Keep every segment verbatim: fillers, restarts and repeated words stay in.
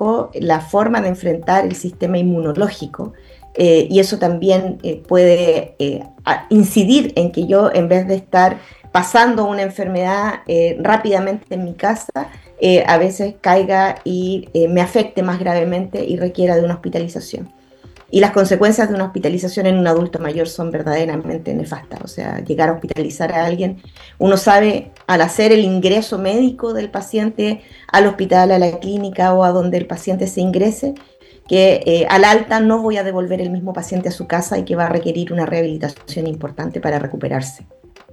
poco la forma de enfrentar el sistema inmunológico. Eh, y eso también eh, puede eh, incidir en que yo, en vez de estar pasando una enfermedad eh, rápidamente en mi casa, eh, a veces caiga y eh, me afecte más gravemente y requiera de una hospitalización. Y las consecuencias de una hospitalización en un adulto mayor son verdaderamente nefastas. O sea, llegar a hospitalizar a alguien, uno sabe al hacer el ingreso médico del paciente al hospital, a la clínica o a donde el paciente se ingrese, que eh, al alta no voy a devolver el mismo paciente a su casa y que va a requerir una rehabilitación importante para recuperarse.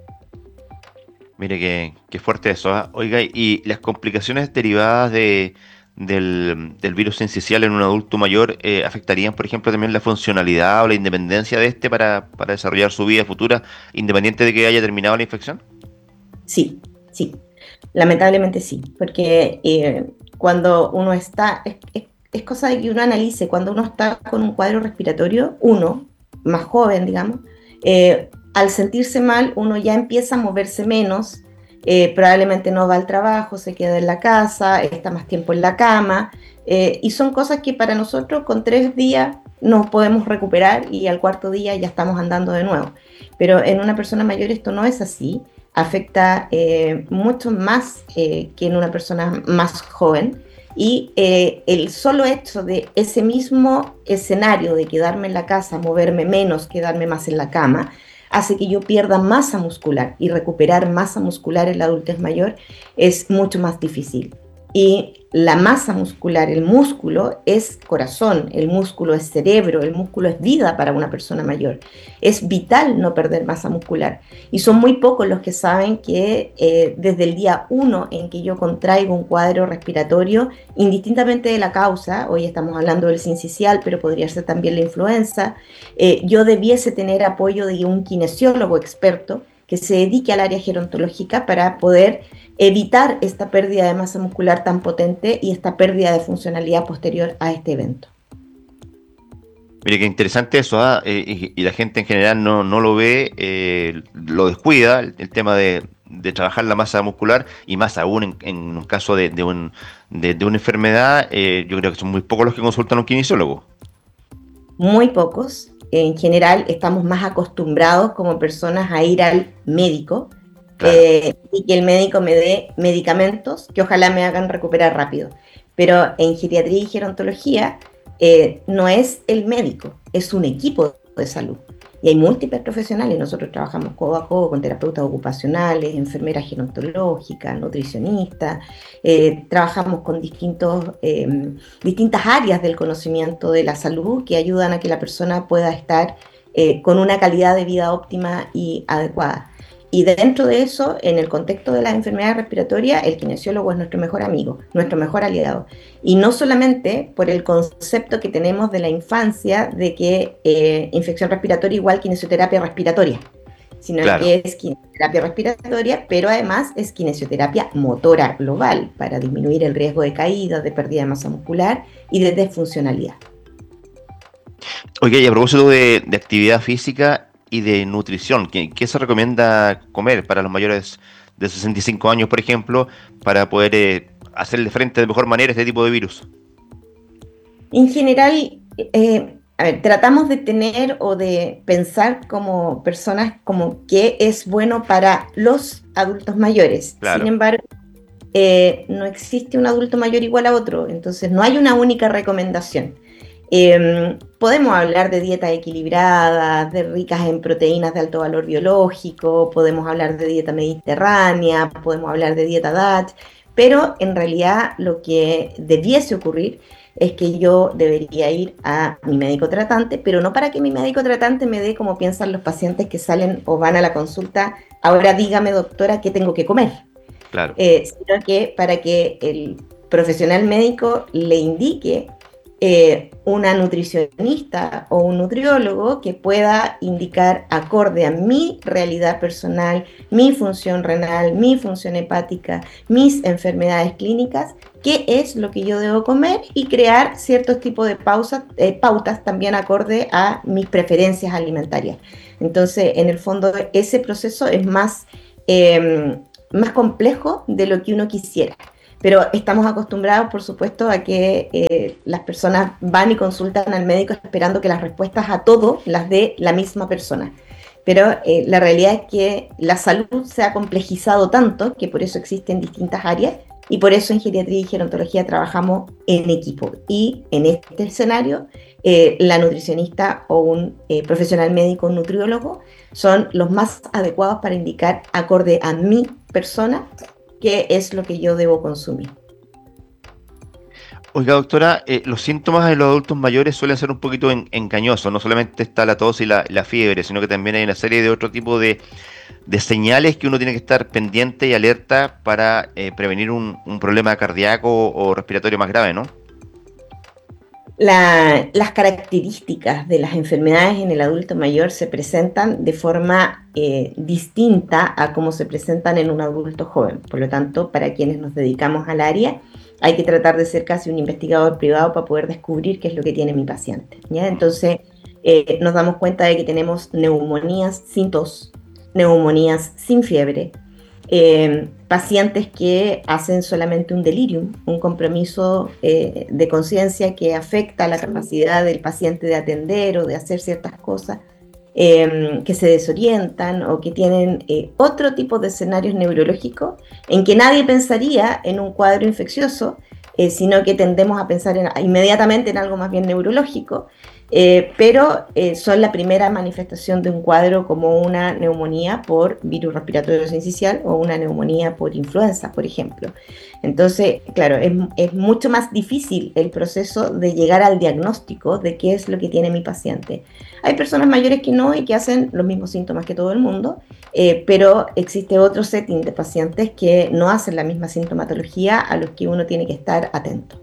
Mire qué, qué fuerte eso, ¿ah? Oiga, y las complicaciones derivadas de, del, del virus sincicial en un adulto mayor eh, afectarían, por ejemplo, también la funcionalidad o la independencia de este para, para desarrollar su vida futura, independiente de que haya terminado la infección. Sí, sí, lamentablemente sí, porque eh, cuando uno está, es, es, es cosa de que uno analice, cuando uno está con un cuadro respiratorio, uno, más joven, digamos, eh, al sentirse mal, uno ya empieza a moverse menos, eh, probablemente no va al trabajo, se queda en la casa, está más tiempo en la cama, eh, y son cosas que para nosotros con tres días nos podemos recuperar y al cuarto día ya estamos andando de nuevo. Pero en una persona mayor esto no es así, afecta eh, mucho más eh, que en una persona más joven. Y eh, el solo hecho de ese mismo escenario de quedarme en la casa, moverme menos, quedarme más en la cama, hace que yo pierda masa muscular, y recuperar masa muscular en la adultez mayor es mucho más difícil. Y la masa muscular, el músculo es corazón, el músculo es cerebro, el músculo es vida para una persona mayor. Es vital no perder masa muscular. Y son muy pocos los que saben que eh, desde el día uno en que yo contraigo un cuadro respiratorio, indistintamente de la causa, hoy estamos hablando del sincicial, pero podría ser también la influenza, eh, yo debiese tener apoyo de un kinesiólogo experto que se dedique al área gerontológica para poder evitar esta pérdida de masa muscular tan potente y esta pérdida de funcionalidad posterior a este evento. Mire, qué interesante eso, ¿ah? Eh, y, y la gente en general no, no lo ve, eh, lo descuida, el, el tema de, de trabajar la masa muscular, y más aún en, en un caso de, de, un, de, de una enfermedad. Eh, yo creo que son muy pocos los que consultan a un kinesiólogo. Muy pocos. En general estamos más acostumbrados como personas a ir al médico Claro. eh, y que el médico me dé medicamentos que ojalá me hagan recuperar rápido. Pero en geriatría y gerontología eh, no es el médico, es un equipo de salud. Y hay múltiples profesionales. Nosotros trabajamos codo a codo con terapeutas ocupacionales, enfermeras gerontológicas, nutricionistas, eh, trabajamos con distintos, eh, distintas áreas del conocimiento de la salud que ayudan a que la persona pueda estar eh, con una calidad de vida óptima y adecuada. Y dentro de eso, en el contexto de las enfermedades respiratorias, el kinesiólogo es nuestro mejor amigo, nuestro mejor aliado. Y no solamente por el concepto que tenemos de la infancia de que eh, infección respiratoria igual kinesioterapia respiratoria, sino Claro. que es kinesioterapia respiratoria, pero además es kinesioterapia motora global para disminuir el riesgo de caída, de pérdida de masa muscular y de disfuncionalidad. Oye, y a propósito de, de actividad física y de nutrición, ¿qué, qué se recomienda comer para los mayores de sesenta y cinco años, por ejemplo, para poder eh, hacerle frente de mejor manera a este tipo de virus? En general, eh, a ver, tratamos de tener o de pensar como personas como qué es bueno para los adultos mayores. Sin Claro. embargo, eh, no existe un adulto mayor igual a otro, entonces no hay una única recomendación. Eh, podemos hablar de dietas equilibradas, de ricas en proteínas de alto valor biológico, podemos hablar de dieta mediterránea, podemos hablar de dieta D A T, pero en realidad lo que debiese ocurrir es que yo debería ir a mi médico tratante, pero no para que mi médico tratante me dé como piensan los pacientes que salen o van a la consulta, ahora dígame doctora qué tengo que comer, Claro. eh, sino que para que el profesional médico le indique eh, una nutricionista o un nutriólogo que pueda indicar acorde a mi realidad personal, mi función renal, mi función hepática, mis enfermedades clínicas, qué es lo que yo debo comer y crear ciertos tipos de pausas, eh, pautas también acorde a mis preferencias alimentarias. Entonces, en el fondo, ese proceso es más, eh, más complejo de lo que uno quisiera. Pero estamos acostumbrados, por supuesto, a que eh, las personas van y consultan al médico esperando que las respuestas a todo las dé la misma persona. Pero eh, la realidad es que la salud se ha complejizado tanto que por eso existen distintas áreas y por eso en geriatría y gerontología trabajamos en equipo. Y en este escenario, eh, la nutricionista o un eh, profesional médico, un nutriólogo, son los más adecuados para indicar acorde a mi persona qué es lo que yo debo consumir. Oiga, doctora, eh, los síntomas en los adultos mayores suelen ser un poquito en- engañosos. No solamente está la tos y la, la fiebre, sino que también hay una serie de otro tipo de, de señales que uno tiene que estar pendiente y alerta para eh, prevenir un, un problema cardíaco o respiratorio más grave, ¿no? La, las características de las enfermedades en el adulto mayor se presentan de forma eh, distinta a cómo se presentan en un adulto joven. Por lo tanto, para quienes nos dedicamos al área, hay que tratar de ser casi un investigador privado para poder descubrir qué es lo que tiene mi paciente, ¿ya? Entonces, eh, nos damos cuenta de que tenemos neumonías sin tos, neumonías sin fiebre, eh, pacientes que hacen solamente un delirium, un compromiso eh, de conciencia que afecta la capacidad del paciente de atender o de hacer ciertas cosas, eh, que se desorientan o que tienen eh, otro tipo de escenarios neurológicos en que nadie pensaría en un cuadro infeccioso, eh, sino que tendemos a pensar en, inmediatamente en algo más bien neurológico. Eh, pero eh, son la primera manifestación de un cuadro como una neumonía por virus respiratorio sincicial o una neumonía por influenza, por ejemplo. Entonces, claro, es, es mucho más difícil el proceso de llegar al diagnóstico de qué es lo que tiene mi paciente. Hay personas mayores que no y que hacen los mismos síntomas que todo el mundo, eh, pero existe otro setting de pacientes que no hacen la misma sintomatología a los que uno tiene que estar atento.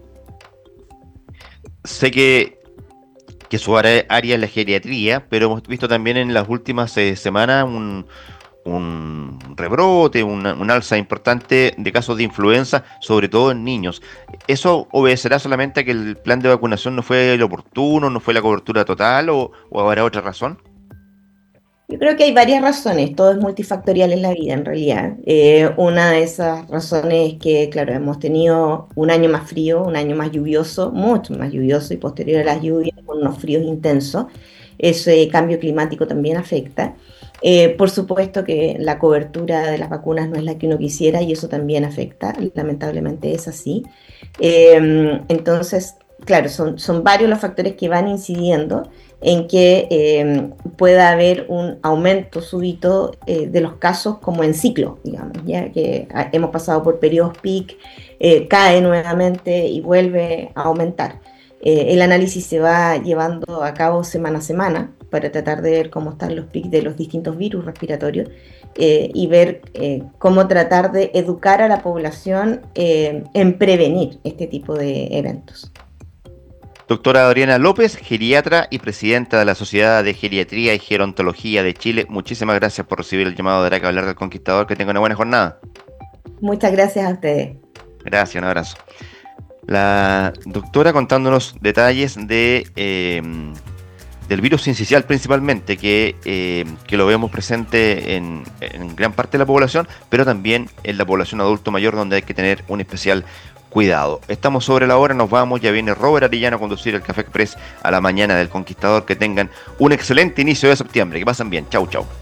Sé que que su área área es la geriatría, pero hemos visto también en las últimas eh, semanas un, un rebrote, una- un alza importante de casos de influenza, sobre todo en niños. ¿Eso obedecerá solamente a que el plan de vacunación no fue el oportuno, no fue la cobertura total o, o habrá otra razón? Yo creo que hay varias razones, todo es multifactorial en la vida en realidad. Eh, una de esas razones es que, claro, hemos tenido un año más frío, un año más lluvioso, mucho más lluvioso y posterior a las lluvias con unos fríos intensos. Ese cambio climático también afecta. Eh, por supuesto que la cobertura de las vacunas no es la que uno quisiera y eso también afecta, lamentablemente es así. Eh, entonces, claro, son, son varios los factores que van incidiendo en que eh, pueda haber un aumento súbito eh, de los casos como en ciclo, digamos, ya que hemos pasado por periodos peak, eh, cae nuevamente y vuelve a aumentar. Eh, el análisis se va llevando a cabo semana a semana para tratar de ver cómo están los pics de los distintos virus respiratorios eh, y ver eh, cómo tratar de educar a la población eh, en prevenir este tipo de eventos. Doctora Adriana López, geriatra y presidenta de la Sociedad de Geriatría y Gerontología de Chile, muchísimas gracias por recibir el llamado de Araca a hablar del Conquistador. Que tenga una buena jornada. Muchas gracias a ustedes. Gracias, un abrazo. La doctora contándonos detalles de eh, del virus sincicial principalmente, que, eh, que lo vemos presente en, en gran parte de la población, pero también en la población adulto mayor, donde hay que tener un especial cuidado. Estamos sobre la hora, nos vamos, ya viene Robert Arellano a conducir el Café Express a la mañana del Conquistador. Que tengan un excelente inicio de septiembre, que pasen bien. Chau, chau.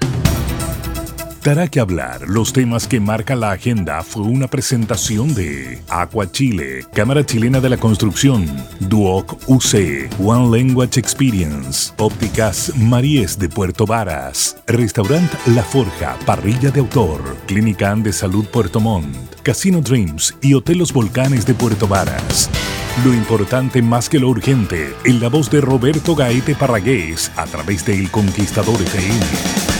Dará que hablar. Los temas que marcan la agenda fue una presentación de Aqua Chile, Cámara Chilena de la Construcción, Duoc U C, One Language Experience, Ópticas Maríes de Puerto Varas, Restaurant La Forja, Parrilla de Autor, Clínica Andes Salud Puerto Montt, Casino Dreams y Hotel Los Volcanes de Puerto Varas. Lo importante más que lo urgente, en la voz de Roberto Gaete Parragués, a través de El Conquistador F M.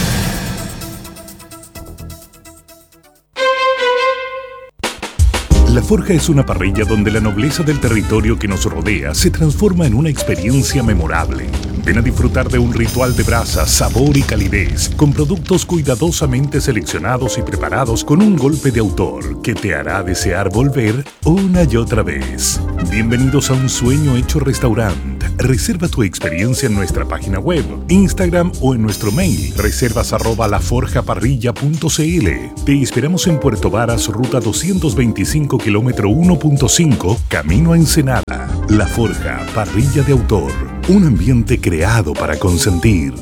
La Forja es una parrilla donde la nobleza del territorio que nos rodea se transforma en una experiencia memorable. Ven a disfrutar de un ritual de brasa, sabor y calidez, con productos cuidadosamente seleccionados y preparados con un golpe de autor que te hará desear volver una y otra vez. Bienvenidos a un sueño hecho restaurante. Reserva tu experiencia en nuestra página web, Instagram o en nuestro mail, reservas arroba laforjaparrilla punto cl. Te esperamos en Puerto Varas, ruta doscientos veinticinco, kilómetro uno punto cinco, camino a Ensenada. La Forja, parrilla de autor, un ambiente creado para consentir.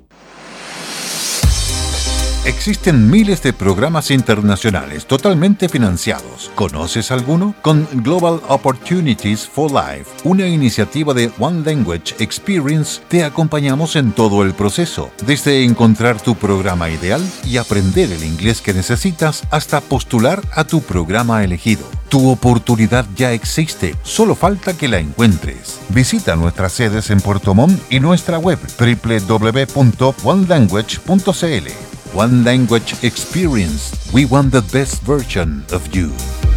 Existen miles de programas internacionales totalmente financiados. ¿Conoces alguno? Con Global Opportunities for Life, una iniciativa de One Language Experience, te acompañamos en todo el proceso, desde encontrar tu programa ideal y aprender el inglés que necesitas hasta postular a tu programa elegido. Tu oportunidad ya existe, solo falta que la encuentres. Visita nuestras sedes en Puerto Montt y nuestra web doble u doble u doble u punto one language punto c l. One Language Experience. We want the best version of you.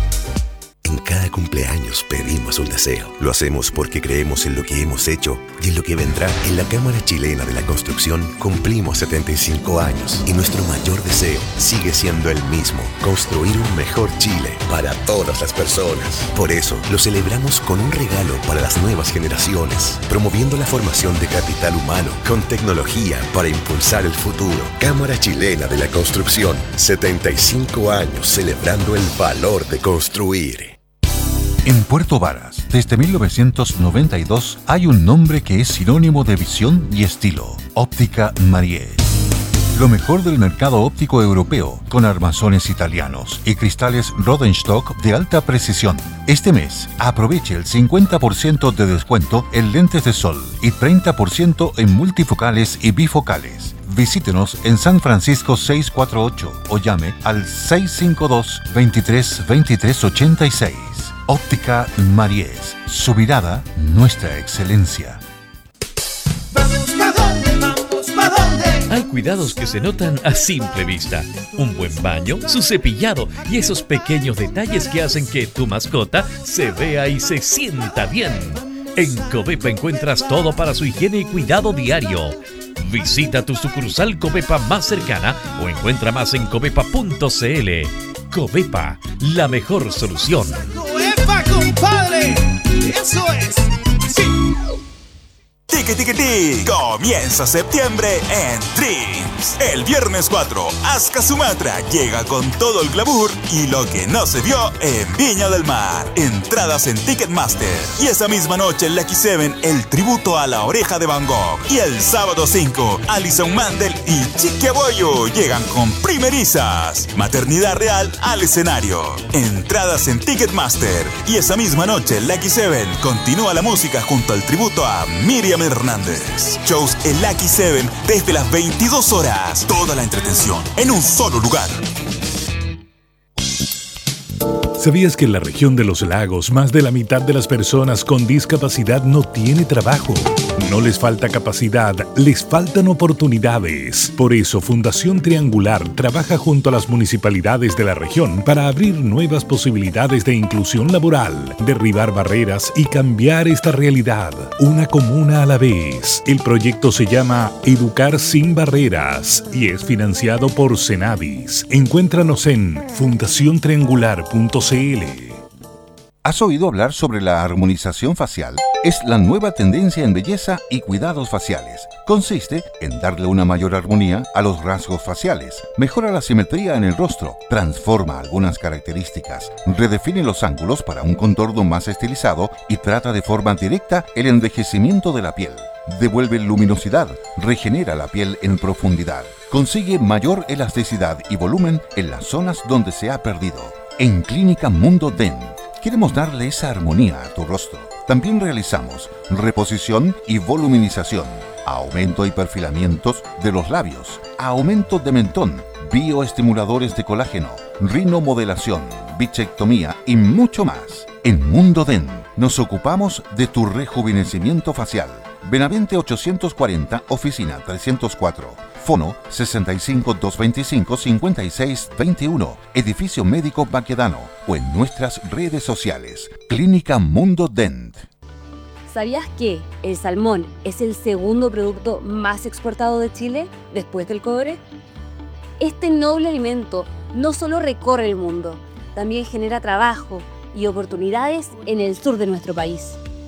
En cada cumpleaños pedimos un deseo. Lo hacemos porque creemos en lo que hemos hecho y en lo que vendrá. En la Cámara Chilena de la Construcción cumplimos setenta y cinco años y nuestro mayor deseo sigue siendo el mismo: construir un mejor Chile para todas las personas. Por eso lo celebramos con un regalo para las nuevas generaciones, promoviendo la formación de capital humano con tecnología para impulsar el futuro. Cámara Chilena de la Construcción, setenta y cinco años celebrando el valor de construir. En Puerto Varas, desde mil novecientos noventa y dos, hay un nombre que es sinónimo de visión y estilo: Óptica Mariés. Lo mejor del mercado óptico europeo, con armazones italianos y cristales Rodenstock de alta precisión. Este mes, aproveche el cincuenta por ciento de descuento en lentes de sol y treinta por ciento en multifocales y bifocales. Visítenos en San Francisco seiscientos cuarenta y ocho o llame al seis cinco dos, veintitrés, veintitrés ochenta y seis. Óptica Mariés. Su mirada, nuestra excelencia. Vamos pa' dónde, vamos pa' dónde. Hay cuidados que se notan a simple vista. Un buen baño, su cepillado y esos pequeños detalles que hacen que tu mascota se vea y se sienta bien. En Covepa encuentras todo para su higiene y cuidado diario. Visita tu sucursal Covepa más cercana o encuentra más en covepa punto c l. Covepa, la mejor solución. ¡Covepa, compadre! ¡Eso es! ¡Sí! Tiki Tiki Tiki, comienza septiembre en Dreams. El viernes cuatro, Aska Sumatra llega con todo el glamour y lo que no se vio en Viña del Mar. Entradas en Ticketmaster. Y esa misma noche en Lucky Seven, el tributo a la Oreja de Van Gogh. Y el sábado cinco, Alison Mandel y Chiqui Aboyo llegan con primerizas. Maternidad real al escenario. Entradas en Ticketmaster. Y esa misma noche en Lucky Seven continúa la música junto al tributo a Miriam Hernández. Shows en Lucky Seven desde las veintidós horas. Toda la entretención en un solo lugar. ¿Sabías que en la región de los lagos más de la mitad de las personas con discapacidad no tiene trabajo? No les falta capacidad, les faltan oportunidades. Por eso Fundación Triangular trabaja junto a las municipalidades de la región para abrir nuevas posibilidades de inclusión laboral, derribar barreras y cambiar esta realidad, una comuna a la vez. El proyecto se llama Educar sin Barreras y es financiado por Cenavis. Encuéntranos en fundación triangular punto c l. ¿Has oído hablar sobre la armonización facial? Es la nueva tendencia en belleza y cuidados faciales. Consiste en darle una mayor armonía a los rasgos faciales, mejora la simetría en el rostro, transforma algunas características, redefine los ángulos para un contorno más estilizado y trata de forma directa el envejecimiento de la piel. Devuelve luminosidad, regenera la piel en profundidad, consigue mayor elasticidad y volumen en las zonas donde se ha perdido. En Clínica Mundo Dent queremos darle esa armonía a tu rostro. También realizamos reposición y voluminización, aumento y perfilamientos de los labios, aumento de mentón, bioestimuladores de colágeno, rinomodelación, bichectomía y mucho más. En Mundo Dent nos ocupamos de tu rejuvenecimiento facial. Benavente ochocientos cuarenta, oficina trescientos cuatro. Fono sesenta y cinco, doscientos veinticinco, cincuenta y seis veintiuno. Edificio Médico Baquedano o en nuestras redes sociales. Clínica Mundo Dent. ¿Sabías que el salmón es el segundo producto más exportado de Chile después del cobre? Este noble alimento no solo recorre el mundo, también genera trabajo y oportunidades en el sur de nuestro país.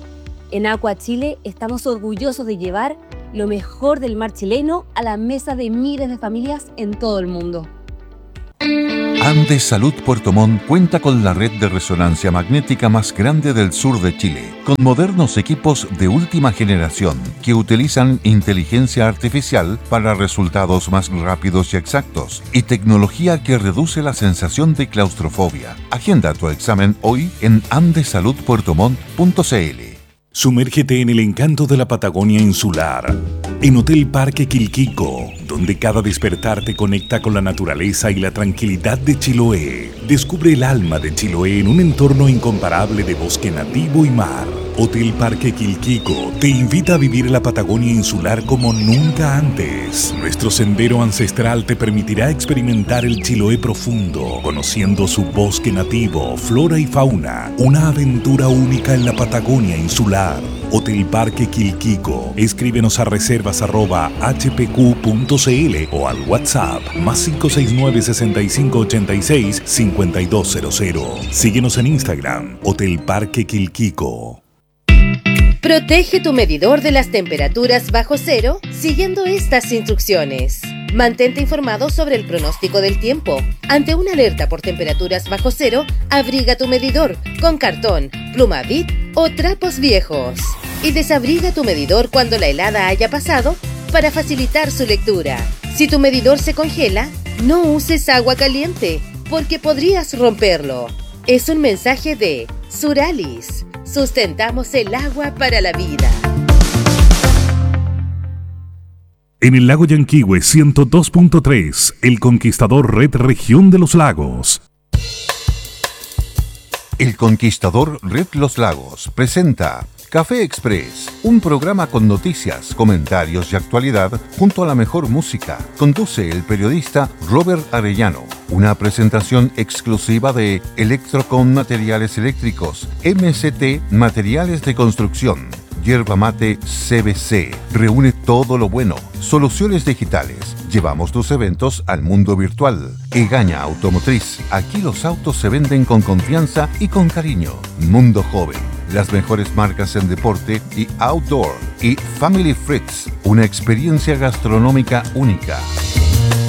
En Aqua Chile estamos orgullosos de llevar lo mejor del mar chileno a la mesa de miles de familias en todo el mundo. Andes Salud Puerto Montt cuenta con la red de resonancia magnética más grande del sur de Chile, con modernos equipos de última generación que utilizan inteligencia artificial para resultados más rápidos y exactos y tecnología que reduce la sensación de claustrofobia. Agenda tu examen hoy en andes salud puerto montt punto c l. Sumérgete en el encanto de la Patagonia insular, en Hotel Parque Quilquico, donde cada despertar te conecta con la naturaleza y la tranquilidad de Chiloé. Descubre el alma de Chiloé en un entorno incomparable de bosque nativo y mar. Hotel Parque Quilquico te invita a vivir la Patagonia insular como nunca antes. Nuestro sendero ancestral te permitirá experimentar el Chiloé profundo, conociendo su bosque nativo, flora y fauna. Una aventura única en la Patagonia insular. Hotel Parque Quilquico. Escríbenos a reservas arroba h p q punto c l o al WhatsApp más cinco seis nueve, seis cinco ocho seis, cinco dos cero cero. Síguenos en Instagram, Hotel Parque Quilquico. Protege tu medidor de las temperaturas bajo cero siguiendo estas instrucciones. Mantente informado sobre el pronóstico del tiempo. Ante una alerta por temperaturas bajo cero, abriga tu medidor con cartón, pluma Bic o trapos viejos. Y desabriga tu medidor cuando la helada haya pasado para facilitar su lectura. Si tu medidor se congela, no uses agua caliente porque podrías romperlo. Es un mensaje de Suralis. Sustentamos el agua para la vida. En el lago Yanquihue ciento dos punto tres, El Conquistador Red Región de los Lagos. El Conquistador Red Los Lagos presenta Café Express, un programa con noticias, comentarios y actualidad junto a la mejor música. Conduce el periodista Robert Arellano. Una presentación exclusiva de Electrocom Materiales Eléctricos, M C T Materiales de Construcción, Yerba Mate C B C. Reúne todo lo bueno. Soluciones digitales. Llevamos tus eventos al mundo virtual. Egaña Automotriz. Aquí los autos se venden con confianza y con cariño. Mundo Joven. Las mejores marcas en deporte y outdoor. Y Family Fritz. Una experiencia gastronómica única.